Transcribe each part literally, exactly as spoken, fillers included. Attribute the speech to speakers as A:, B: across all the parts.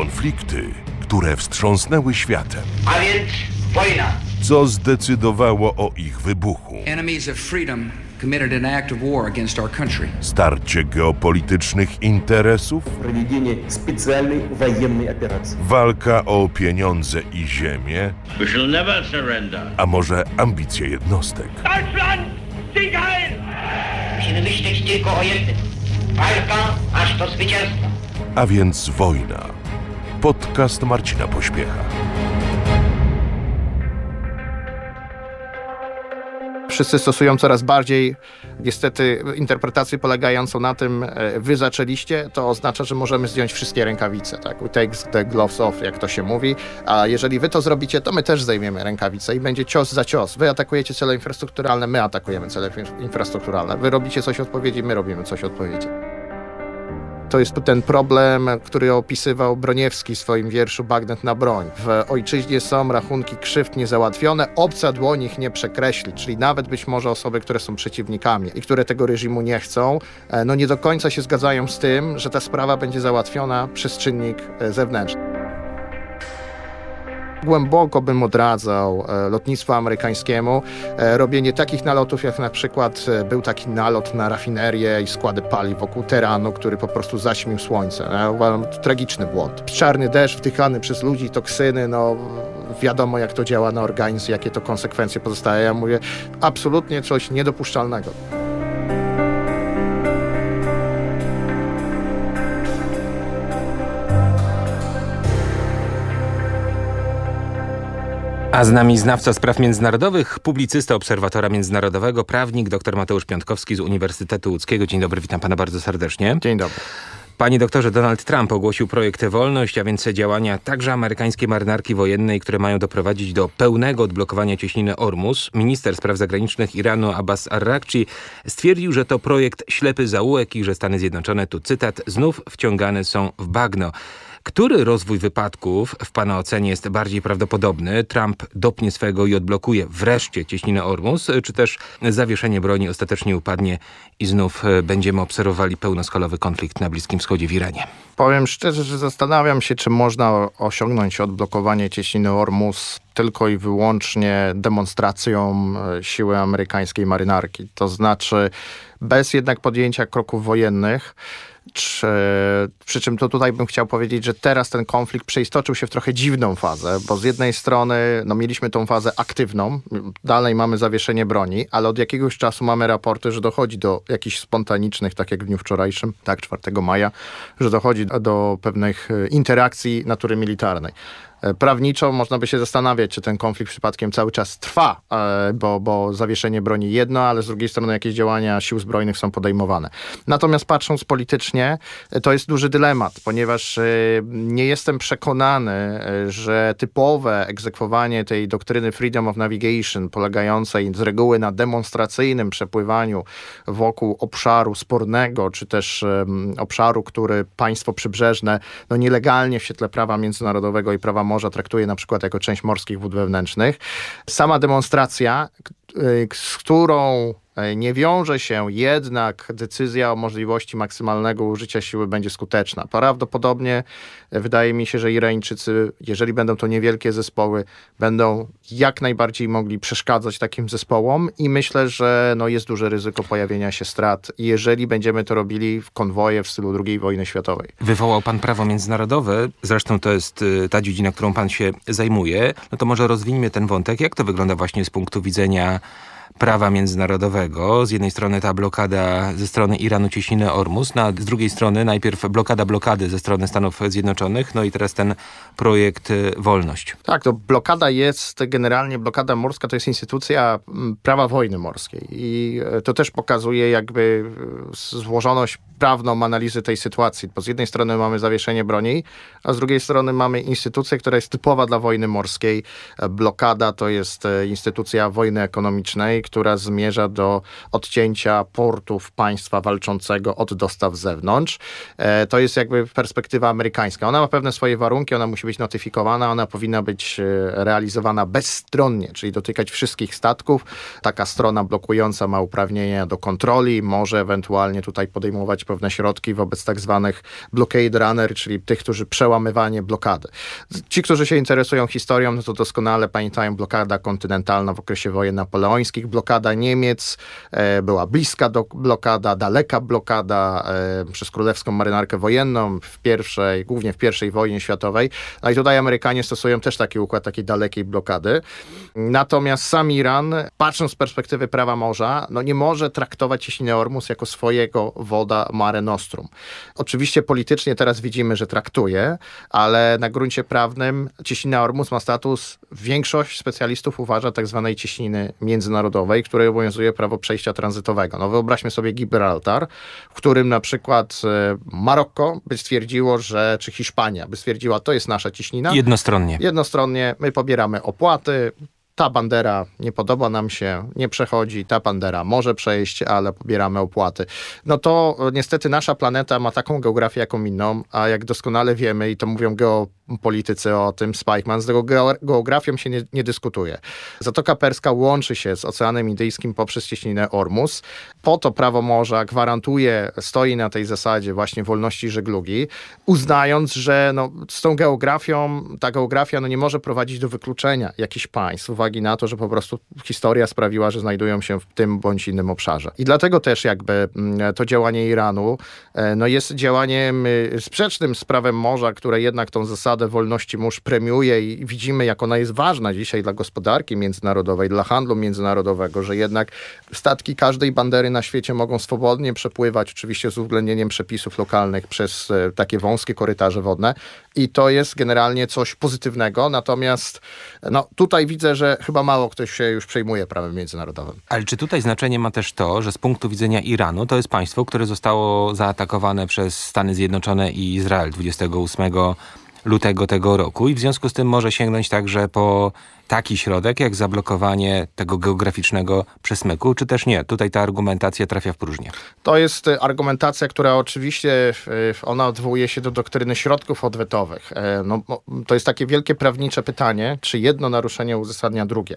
A: Konflikty, które wstrząsnęły światem.
B: A więc wojna.
A: Co zdecydowało o ich wybuchu?
C: Enemies of freedom committed an act of war against our country.
A: Starcie geopolitycznych interesów?
D: Проведение специальной военной операции.
A: Walka o pieniądze i ziemię?
B: We shall never surrender.
A: A może ambicje jednostek?
B: Deutschland, Sieg heil! Musimy myśleć tylko o jednym. Walka aż do zwycięstwa.
A: A więc wojna. Podcast Marcina Pośpiecha.
E: Wszyscy stosują coraz bardziej, niestety, interpretację polegającą na tym, wy zaczęliście, to oznacza, że możemy zdjąć wszystkie rękawice, tak? We take the gloves off, jak to się mówi, a jeżeli wy to zrobicie, to my też zdejmiemy rękawice i będzie cios za cios. Wy atakujecie cele infrastrukturalne, my atakujemy cele infrastrukturalne. Wy robicie coś w odpowiedzi, my robimy coś w odpowiedzi. To jest ten problem, który opisywał Broniewski w swoim wierszu Bagnet na broń. W ojczyźnie są rachunki krzywd niezałatwione, obca dłoń ich nie przekreśli, czyli nawet być może osoby, które są przeciwnikami i które tego reżimu nie chcą, no nie do końca się zgadzają z tym, że ta sprawa będzie załatwiona przez czynnik zewnętrzny. Głęboko bym odradzał e, lotnictwu amerykańskiemu e, robienie takich nalotów, jak na przykład e, był taki nalot na rafinerię i składy paliw wokół Teheranu, który po prostu zaćmił słońce. Ja uważam, to tragiczny błąd. Czarny deszcz wdychany przez ludzi, toksyny, no wiadomo jak to działa na organizm, jakie to konsekwencje pozostają. Ja mówię, absolutnie coś niedopuszczalnego.
F: A z nami znawca spraw międzynarodowych, publicysta Obserwatora Międzynarodowego, prawnik dr Mateusz Piątkowski z Uniwersytetu Łódzkiego. Dzień dobry, witam pana bardzo serdecznie.
E: Dzień dobry.
F: Panie doktorze, Donald Trump ogłosił projekt Wolność, a więc działania także amerykańskiej marynarki wojennej, które mają doprowadzić do pełnego odblokowania cieśniny Ormus. Minister spraw zagranicznych Iranu Abbas Arrakci stwierdził, że to projekt ślepy zaułek i że Stany Zjednoczone, tu cytat, znów wciągane są w bagno. Który rozwój wypadków w pana ocenie jest bardziej prawdopodobny? Trump dopnie swego i odblokuje wreszcie cieśninę Ormus, czy też zawieszenie broni ostatecznie upadnie i znów będziemy obserwowali pełnoskalowy konflikt na Bliskim Wschodzie w Iranie?
E: Powiem szczerze, że zastanawiam się, czy można osiągnąć odblokowanie cieśniny Ormus tylko i wyłącznie demonstracją siły amerykańskiej marynarki. To znaczy bez jednak podjęcia kroków wojennych. Czy, przy czym to tutaj bym chciał powiedzieć, że teraz ten konflikt przeistoczył się w trochę dziwną fazę, bo z jednej strony no, mieliśmy tą fazę aktywną, dalej mamy zawieszenie broni, ale od jakiegoś czasu mamy raporty, że dochodzi do jakichś spontanicznych, tak jak w dniu wczorajszym, tak czwartego maja, że dochodzi do pewnych interakcji natury militarnej. Prawniczo można by się zastanawiać, czy ten konflikt przypadkiem cały czas trwa, bo, bo zawieszenie broni jedno, ale z drugiej strony jakieś działania sił zbrojnych są podejmowane. Natomiast patrząc politycznie, to jest duży dylemat, ponieważ nie jestem przekonany, że typowe egzekwowanie tej doktryny Freedom of Navigation, polegającej z reguły na demonstracyjnym przepływaniu wokół obszaru spornego, czy też um, obszaru, który państwo przybrzeżne no, nielegalnie w świetle prawa międzynarodowego i prawa morza traktuje na przykład jako część morskich wód wewnętrznych. Sama demonstracja, z którą nie wiąże się jednak decyzja o możliwości maksymalnego użycia siły będzie skuteczna. Prawdopodobnie wydaje mi się, że Irańczycy, jeżeli będą to niewielkie zespoły, będą jak najbardziej mogli przeszkadzać takim zespołom i myślę, że no, jest duże ryzyko pojawienia się strat, jeżeli będziemy to robili w konwoje w stylu drugiej wojny światowej.
F: Wywołał pan prawo międzynarodowe, zresztą to jest ta dziedzina, którą pan się zajmuje. No to może rozwiniemy ten wątek. Jak to wygląda właśnie z punktu widzenia prawa międzynarodowego? Z jednej strony ta blokada ze strony Iranu cieśniny Ormus, no a z drugiej strony najpierw blokada blokady ze strony Stanów Zjednoczonych, no i teraz ten projekt Wolność.
E: Tak, to blokada jest generalnie, blokada morska to jest instytucja prawa wojny morskiej i to też pokazuje jakby złożoność prawną analizy tej sytuacji, bo z jednej strony mamy zawieszenie broni, a z drugiej strony mamy instytucję, która jest typowa dla wojny morskiej. Blokada to jest instytucja wojny ekonomicznej, wojennej, która zmierza do odcięcia portów państwa walczącego od dostaw z zewnątrz. To jest jakby perspektywa amerykańska. Ona ma pewne swoje warunki, ona musi być notyfikowana, ona powinna być realizowana bezstronnie, czyli dotykać wszystkich statków. Taka strona blokująca ma uprawnienia do kontroli, może ewentualnie tutaj podejmować pewne środki wobec tak zwanych blockade runner, czyli tych, którzy przełamywanie blokady. Ci, którzy się interesują historią, no to doskonale pamiętają blokada kontynentalna w okresie wojen napoleońskich, blokada Niemiec, e, była bliska do blokada, daleka blokada e, przez królewską marynarkę wojenną w pierwszej, głównie w pierwszej wojnie światowej. No i tutaj Amerykanie stosują też taki układ takiej dalekiej blokady. Natomiast sam Iran, patrząc z perspektywy prawa morza, no nie może traktować cieśniny Ormus jako swojego woda Mare Nostrum. Oczywiście politycznie teraz widzimy, że traktuje, ale na gruncie prawnym cieśnina Ormus ma status, większość specjalistów uważa, tak zwanej cieśniny międzynarodowej, której obowiązuje prawo przejścia tranzytowego. No wyobraźmy sobie Gibraltar, w którym na przykład Maroko by stwierdziło, że, czy Hiszpania by stwierdziła, to jest nasza cieśnina.
F: Jednostronnie.
E: Jednostronnie my pobieramy opłaty, ta bandera nie podoba nam się, nie przechodzi, ta bandera może przejść, ale pobieramy opłaty. No to niestety nasza planeta ma taką geografię, jaką inną, a jak doskonale wiemy, i to mówią geopolitycy o tym, Spikeman, z tego geografią się nie, nie dyskutuje. Zatoka Perska łączy się z Oceanem Indyjskim poprzez cieśninę Ormus. Po to prawo morza gwarantuje, stoi na tej zasadzie właśnie wolności żeglugi, uznając, że no, z tą geografią, ta geografia no, nie może prowadzić do wykluczenia jakichś państw, uwagi na to, że po prostu historia sprawiła, że znajdują się w tym bądź innym obszarze. I dlatego też jakby to działanie Iranu no jest działaniem sprzecznym z prawem morza, które jednak tą zasadę wolności mórz premiuje i widzimy, jak ona jest ważna dzisiaj dla gospodarki międzynarodowej, dla handlu międzynarodowego, że jednak statki każdej bandery na świecie mogą swobodnie przepływać, oczywiście z uwzględnieniem przepisów lokalnych przez takie wąskie korytarze wodne i to jest generalnie coś pozytywnego, natomiast no, tutaj widzę, że chyba mało ktoś się już przejmuje prawem międzynarodowym.
F: Ale czy tutaj znaczenie ma też to, że z punktu widzenia Iranu to jest państwo, które zostało zaatakowane przez Stany Zjednoczone i Izrael dwudziestego ósmego lutego tego roku i w związku z tym może sięgnąć także po taki środek, jak zablokowanie tego geograficznego przesmyku, czy też nie? Tutaj ta argumentacja trafia w próżnię.
E: To jest argumentacja, która oczywiście, ona odwołuje się do doktryny środków odwetowych. No, to jest takie wielkie prawnicze pytanie, czy jedno naruszenie uzasadnia drugie.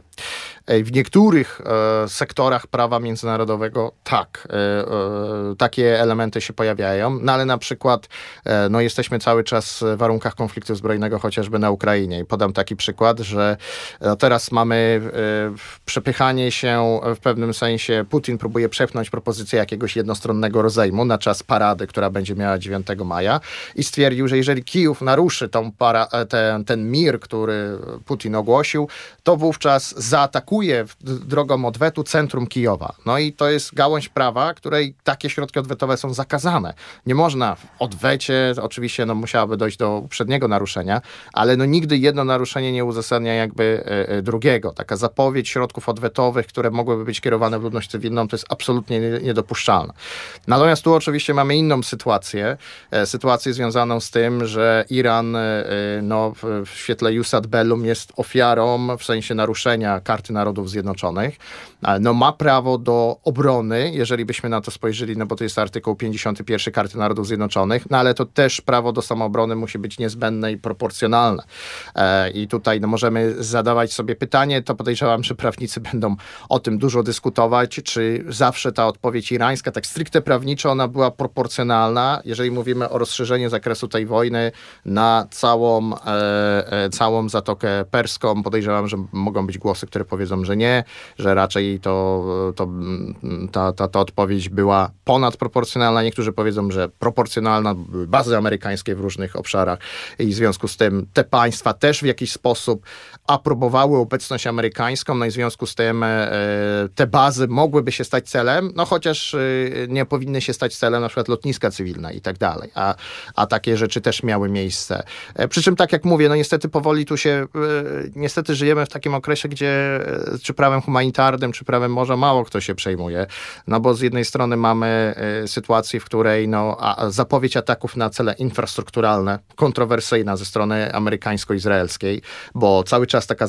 E: W niektórych e, sektorach prawa międzynarodowego tak, e, e, takie elementy się pojawiają, no ale na przykład e, no, jesteśmy cały czas w warunkach konfliktu zbrojnego, chociażby na Ukrainie. I podam taki przykład, że no, teraz mamy e, przepychanie się w pewnym sensie, Putin próbuje przepchnąć propozycję jakiegoś jednostronnego rozejmu na czas parady, która będzie miała dziewiątego maja i stwierdził, że jeżeli Kijów naruszy tą para, ten, ten mir, który Putin ogłosił, to wówczas zaatakuje drogą odwetu centrum Kijowa. No i to jest gałąź prawa, której takie środki odwetowe są zakazane. Nie można w odwecie, oczywiście no, musiałoby dojść do uprzedniego naruszenia, ale no, nigdy jedno naruszenie nie uzasadnia jakby e, drugiego. Taka zapowiedź środków odwetowych, które mogłyby być kierowane w ludność cywilną, to jest absolutnie niedopuszczalne. Natomiast tu oczywiście mamy inną sytuację, e, sytuację związaną z tym, że Iran e, no, w świetle Jus ad bellum jest ofiarą w sensie naruszenia Karty Narodów Zjednoczonych. No, ma prawo do obrony, jeżeli byśmy na to spojrzeli, no bo to jest artykuł pięćdziesiąty pierwszy Karty Narodów Zjednoczonych, no ale to też prawo do samoobrony musi być niezbędne i proporcjonalne. E, I tutaj no, możemy zadawać sobie pytanie, to podejrzewam, że prawnicy będą o tym dużo dyskutować, czy zawsze ta odpowiedź irańska, tak stricte prawniczo, ona była proporcjonalna, jeżeli mówimy o rozszerzeniu zakresu tej wojny na całą, e, e, całą Zatokę Perską. Podejrzewam, że mogą być głosy, które powiedzą, że nie, że raczej to, to, ta, ta, ta odpowiedź była ponadproporcjonalna. Niektórzy powiedzą, że proporcjonalna, były bazy amerykańskie w różnych obszarach i w związku z tym te państwa też w jakiś sposób aprobowały obecność amerykańską, no i w związku z tym e, te bazy mogłyby się stać celem, no chociaż e, nie powinny się stać celem na przykład lotniska cywilne i tak dalej, a, a takie rzeczy też miały miejsce. E, przy czym tak jak mówię, no niestety powoli tu się, e, niestety żyjemy w takim okresie, gdzie e, czy prawem humanitarnym, czy prawem morza mało kto się przejmuje, no bo z jednej strony mamy e, sytuację, w której no, a, zapowiedź ataków na cele infrastrukturalne, kontrowersyjna ze strony amerykańsko-izraelskiej, bo cały czas taka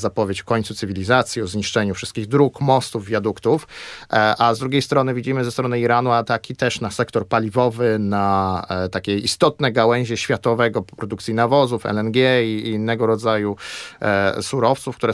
E: zapowiedź końcu cywilizacji, o zniszczeniu wszystkich dróg, mostów, wiaduktów, a z drugiej strony widzimy ze strony Iranu ataki też na sektor paliwowy, na takie istotne gałęzie światowego produkcji nawozów, L N G i innego rodzaju surowców, które